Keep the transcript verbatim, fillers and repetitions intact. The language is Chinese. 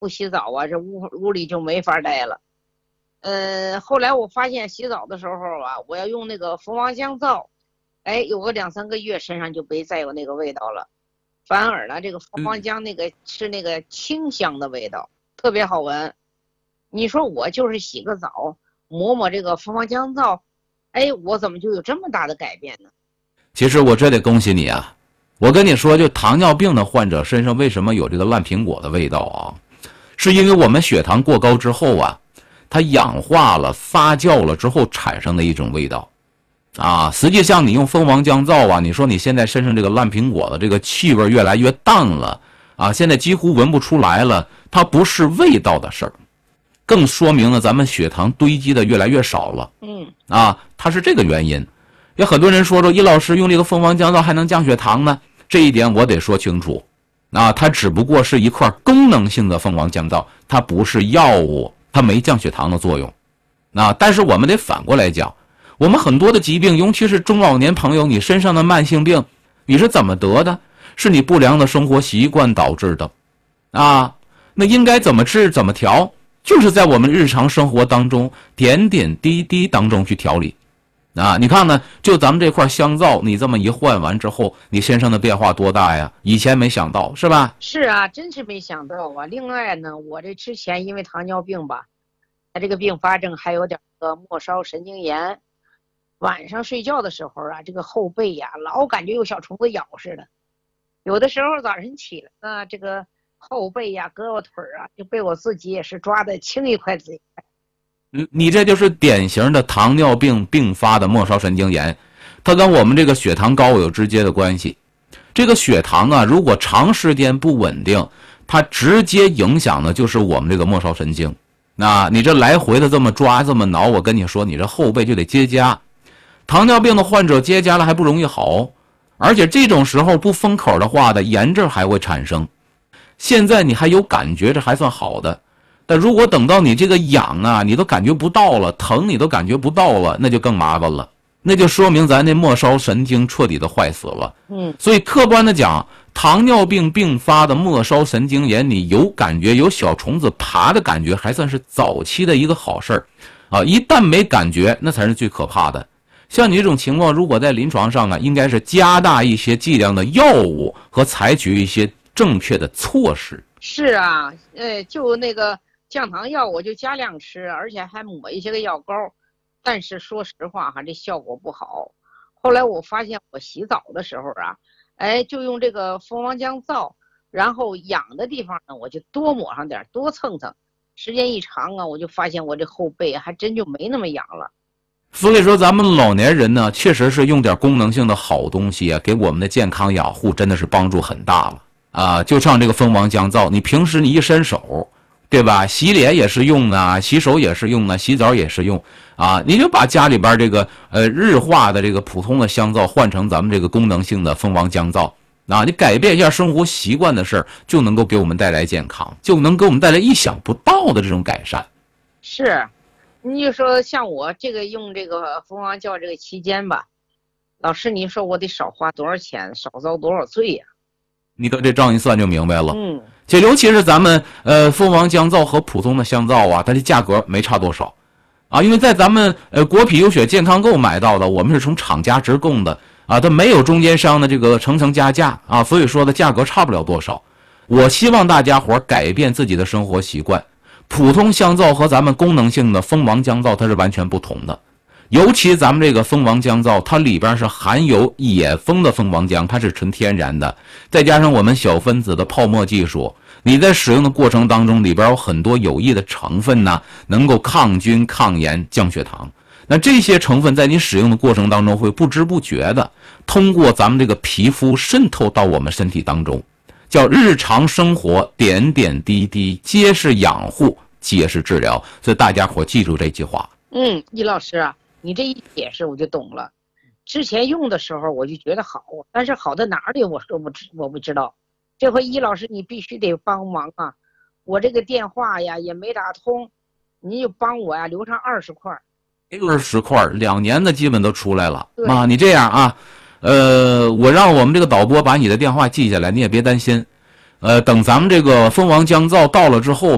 不洗澡啊，这屋屋里就没法待了。呃，后来我发现洗澡的时候啊，我要用那个蜂王降皂，哎，有个两三个月身上就没再有那个味道了，反而呢，这个蜂王浆那个是那个清香的味道，特别好闻。你说我就是洗个澡，抹抹这个蜂王降皂，哎，我怎么就有这么大的改变呢？ 其实我这得恭喜你啊！我跟你说，就糖尿病的患者身上为什么有这个烂苹果的味道啊？是因为我们血糖过高之后啊，它氧化了、发酵了之后产生的一种味道啊。实际上，你用蜂王降皂啊，你说你现在身上这个烂苹果的这个气味越来越淡了啊，现在几乎闻不出来了，它不是味道的事儿，更说明了咱们血糖堆积的越来越少了。 嗯， 啊，它是这个原因。有很多人说说，易老师用这个蜂王降皂还能降血糖呢？这一点我得说清楚啊，它只不过是一块功能性的蜂王降皂，它不是药物，它没降血糖的作用。啊，但是我们得反过来讲，我们很多的疾病，尤其是中老年朋友，你身上的慢性病，你是怎么得的？是你不良的生活习惯导致的。啊，那应该怎么治怎么调？就是在我们日常生活当中点点滴滴当中去调理啊！你看呢，就咱们这块香皂，你这么一换完之后，你身上的变化多大呀？以前没想到是吧？ 是啊，真是没想到啊。另外呢，我这之前因为糖尿病吧，它这个并发症还有点个末梢神经炎，晚上睡觉的时候啊，这个后背呀、老感觉有小虫子咬似的，有的时候早晨起来呢，这个后背呀、胳膊腿啊，就被我自己也是抓的青一块紫一块。 你你这就是典型的糖尿病并发的末梢神经炎，它跟我们这个血糖高有直接的关系。这个血糖啊，如果长时间不稳定，它直接影响的就是我们这个末梢神经。那你这来回的这么抓这么挠，我跟你说，你这后背就得结痂。糖尿病的患者结痂了还不容易好，而且这种时候不封口的话的炎症还会产生。现在你还有感觉，这还算好的。但如果等到你这个痒啊，你都感觉不到了，疼你都感觉不到了，那就更麻烦了。那就说明咱这末梢神经彻底的坏死了。 嗯， 所以客观的讲，糖尿病并发的末梢神经炎，你有感觉有小虫子爬的感觉，还算是早期的一个好事儿啊。一旦没感觉，那才是最可怕的。像你这种情况，如果在临床上啊，应该是加大一些剂量的药物和采取一些正确的措施。 是啊，呃，就那个降糖药我就加量吃，而且还抹一些个药膏，但是说实话哈，这效果不好。后来我发现我洗澡的时候啊，哎，就用这个蜂王降皂，然后痒的地方呢，我就多抹上点，多蹭蹭，时间一长啊，我就发现我这后背还真就没那么痒了。 所以说咱们老年人呢，确实是用点功能性的好东西啊，给我们的健康养护真的是帮助很大了啊！就像这个蜂王降皂，你平时你一伸手，对吧？洗脸也是用啊，洗手也是用啊，洗澡也是用啊。你就把家里边这个呃日化的这个普通的香皂换成咱们这个功能性的蜂王降皂啊，你改变一下生活习惯的事儿，就能够给我们带来健康，就能给我们带来意想不到的这种改善。 是。你就说像我这个用这个蜂王胶这个期间吧，老师你说我得少花多少钱，少遭多少罪呀、啊？ 你得这账一算就明白了。 嗯， 这尤其是咱们呃蜂王降皂和普通的香皂啊，它的价格没差多少啊，因为在咱们呃国品优选健康购买到的，我们是从厂家直供的啊，它没有中间商的这个层层加价啊，所以说的价格差不了多少。我希望大家伙改变自己的生活习惯。普通香皂和咱们功能性的蜂王降皂它是完全不同的，尤其咱们这个蜂王降皂，它里边是含有野蜂的蜂王浆，它是纯天然的，再加上我们小分子的泡沫技术，你在使用的过程当中，里边有很多有益的成分呢，能够抗菌、抗炎、降血糖。那这些成分在你使用的过程当中，会不知不觉的通过咱们这个皮肤渗透到我们身体当中。叫日常生活点点滴滴，皆是养护，皆是治疗。所以大家伙记住这句话。 嗯，易老师啊，你这一解释我就懂了。之前用的时候我就觉得好，但是好在哪里我都不知我不知道。这回易老师你必须得帮忙啊！我这个电话呀也没打通，你就帮我呀留上二十块。 二十块，两年的基本都出来了啊！你这样啊。呃，我让我们这个导播把你的电话记下来，你也别担心。呃，等咱们这个蜂王降皂到了之后。